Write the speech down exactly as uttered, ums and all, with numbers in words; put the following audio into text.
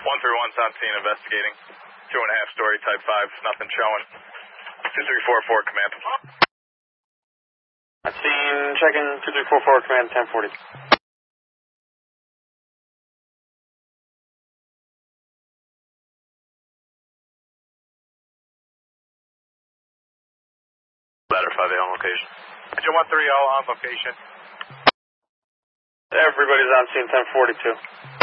one three one's on scene investigating. Two and a half story, type five, nothing showing. two three four four, command. On scene, checking two three four four, command ten forty. Verify the on location. Engine one three zero on location. Everybody's on scene ten forty-two.